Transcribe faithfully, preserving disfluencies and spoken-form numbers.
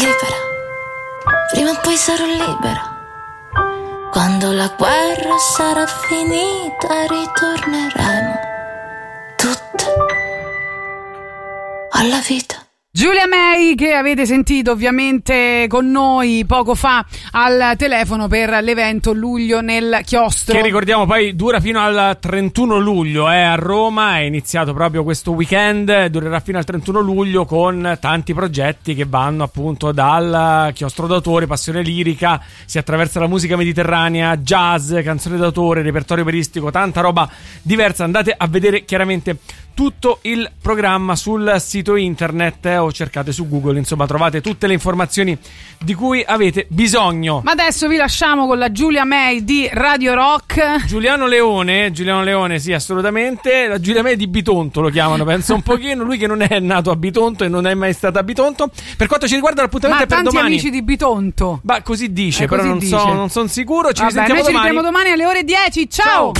libera, prima o poi sarò libera. Quando la guerra sarà finita ritorneremo tutte alla vita. Giulia May, che avete sentito ovviamente con noi poco fa al telefono per l'evento Luglio nel Chiostro, che ricordiamo poi dura fino al trentuno luglio, eh, a Roma. È iniziato proprio questo weekend, durerà fino al trentuno luglio, con tanti progetti che vanno appunto dal chiostro d'autore, passione lirica, si attraversa la musica mediterranea, jazz, canzone d'autore, repertorio operistico, tanta roba diversa. Andate a vedere chiaramente tutto il programma sul sito internet, eh, o cercate su Google, insomma trovate tutte le informazioni di cui avete bisogno. Ma adesso vi lasciamo con la Giulia May di Radio Rock. Giuliano Leone, Giuliano Leone, sì, assolutamente. La Giulia May di Bitonto lo chiamano, penso un pochino. Lui che non è nato a Bitonto e non è mai stato a Bitonto. Per quanto ci riguarda, l'appuntamento Ma è per tanti domani. amici di Bitonto. Ma così dice, eh, però così non, dice. So, non sono sicuro. Ci Vabbè, risentiamo noi domani. ci vediamo domani alle ore dieci. Ciao! Ciao.